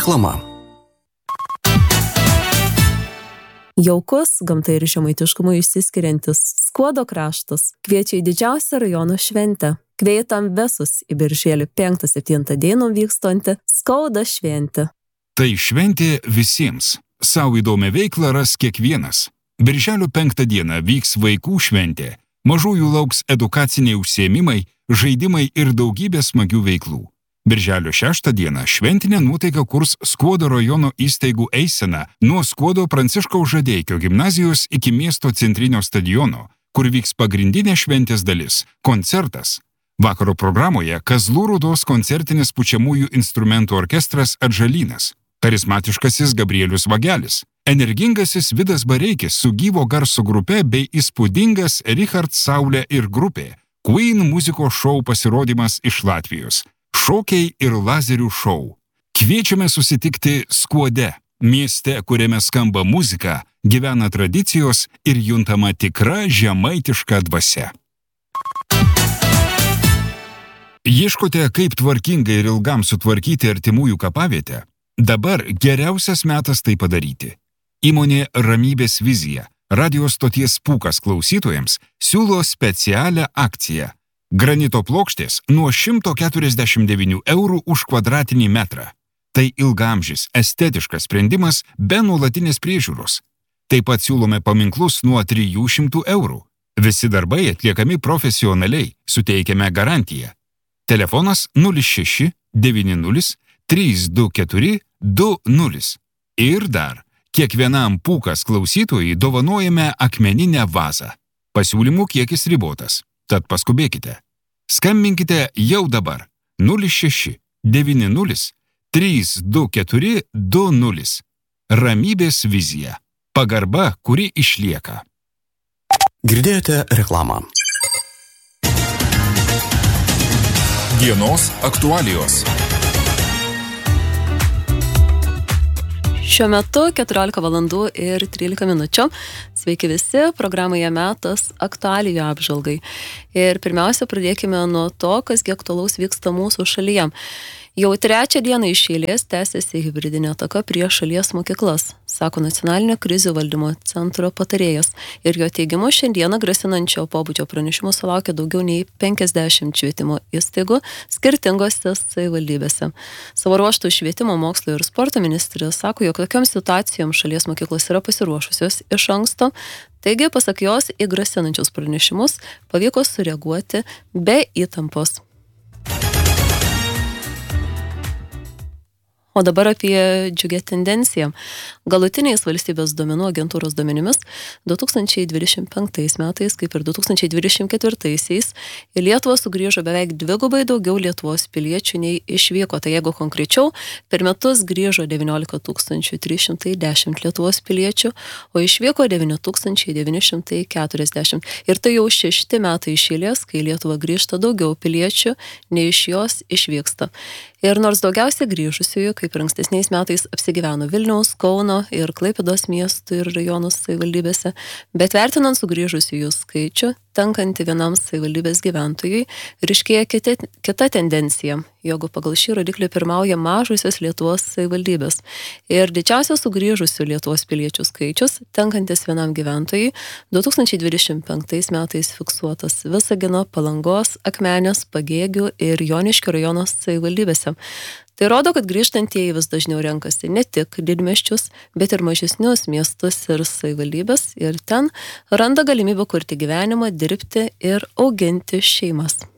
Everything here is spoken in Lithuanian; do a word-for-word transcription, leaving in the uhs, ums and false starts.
Reklama. Jaukus, gamta ir žemaitiškumu išsiskiriantis Skuodo kraštas kviečia į didžiausią rajono šventę. Kvietam visus į birželio penktą septintą dieną vykstantį Skauda šventę. Tai šventė visiems. Sau įdomią veiklą ras kiekvienas. Birželio penktą dieną vyks vaikų šventė. Mažųjų lauks edukaciniai užsiėmimai, žaidimai ir daugybė smagių veiklų. Birželio šeštą dieną šventinę nuotaiką kurs Skuodo rajono įstaigų eisena nuo Skuodo Pranciškaus Žadeikio gimnazijos iki miesto centrinio stadiono, kur vyks pagrindinė šventės dalis – koncertas. Vakaro programoje Kazlų Rūdos koncertinis pučiamųjų instrumentų orkestras Atžalynas, charizmatiškasis Gabrielius Vagelis, energingasis Vidas Bareikis su gyvo garso grupe bei įspūdingas Richard Saulė ir grupė, Queen muzikos šou pasirodymas iš Latvijos, šokiai ir lazerių šou. Kviečiame susitikti Skuode, mieste, kuriame skamba muzika, gyvena tradicijos ir juntama tikra žemaitiška dvasia. Ieškote, kaip tvarkingai ir ilgam sutvarkyti artimųjų kapavietę? Dabar geriausias metas tai padaryti. Įmonė Ramybės vizija, radio stoties Pūkas klausytojams, siūlo specialią akciją. Granito plokštės nuo šimto keturiasdešimt devynių eurų už kvadratinį metrą. Tai ilgamžis, estetiškas sprendimas be nuolatinės priežiūros. Taip pat siūlome paminklus nuo trijų šimtų eurų. Visi darbai atliekami profesionaliai, suteikiame garantiją. Telefonas nulis šeši devyni nulis trys du keturi du nulis. Ir dar, kiekvienam Pūkas klausytojui dovanojame akmeninę vazą. Pasiūlymų kiekis ribotas, tad paskubėkite. Skambinkite jau dabar nulis šeši devyni nulis trys du keturi du nulis. Ramybės vizija. Pagarba, kuri išlieka. Girdėjote reklamą. Dienos aktualijos. Šiuo metu keturiolika valandų ir trylika minučių. Sveiki visi, programoje metas aktualijų apžvalgai. Ir pirmiausia, pradėkime nuo to, kas aktualaus vyksta mūsų šalyje. Jau trečią dieną iš eilės tęsiasi hibridinė ataka prieš šalies mokyklas, sako Nacionalinio krizių valdymo centro patarėjas. Ir jo teigimu šiandieną grasinančio pobūdžio pranešimų sulaukė daugiau nei penkiasdešimt švietimo įstaigų skirtingose savivaldybėse. Savo ruožtų švietimo, mokslo ir sporto ministrė sako, jog tokiams situacijoms šalies mokyklos yra pasiruošusios iš anksto. Taigi, pasak jos, į grasinančius pranešimus pavyko sureaguoti be įtampos. O dabar apie džiugią tendenciją. Galutiniais valstybės duomenų agentūros duomenimis du tūkstančiai dvidešimt penktais metais, kaip ir du tūkstančiai dvidešimt ketvirtaisiais, į Lietuvą sugrįžo beveik dvigubai daugiau Lietuvos piliečių nei išvyko. Tai jeigu konkrečiau, per metus grįžo devyniolika tūkstančių trys šimtai dešimt Lietuvos piliečių, o išvyko devyni tūkstančiai devyni šimtai keturiasdešimt. Ir tai jau šešti metai iš eilės, kai Lietuva grįžta daugiau piliečių nei iš jos išvyksta. Ir nors daugiausiai grįžusiųjų, kaip ir ankstesniais metais, apsigyveno Vilniaus, Kauno ir Klaipėdos miestų ir rajonų savivaldybėse, bet vertinant sugrįžusiųjų skaičių, tenkantį vienam savivaldybės gyventojui, ryškėja kita, kita tendencija, jog pagal šį rodiklį pirmauja mažusios Lietuvos savivaldybės. Ir didžiausias sugrįžusių Lietuvos piliečių skaičius, tenkantis vienam gyventojui, du tūkstančiai dvidešimt penktais metais fiksuotas Visagino, Palangos, Akmenės, Pagėgių ir Joniškio rajono savivaldybėse. Tai rodo, kad grįžtantieji vis dažniau renkasi ne tik didmiesčius, bet ir mažesnius miestus ir savivaldybės ir ten randa galimybę kurti gyvenimą, dirbti ir auginti šeimas.